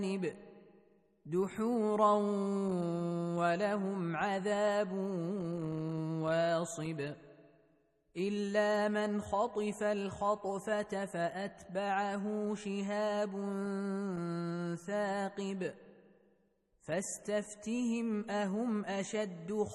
دحورا ولهم عذاب واصب إلا من خطف الخطفة فأتبعه شهاب ثاقب فاستفتهم أهم أشد